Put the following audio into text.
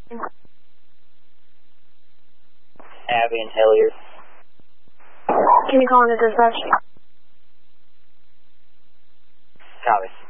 Abby and Hilliard. Can you call in the dispatch? Copy.